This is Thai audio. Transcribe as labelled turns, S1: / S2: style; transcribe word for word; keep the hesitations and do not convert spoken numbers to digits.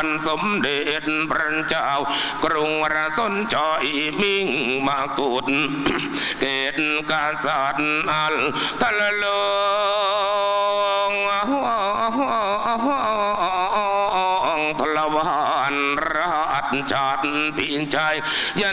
S1: รสมเด็จพระเจ้ากรุงราชนจอยมิ่งมากุฎเกตกษัตริย์อัลทะลงพลวานราชจัดพิชัย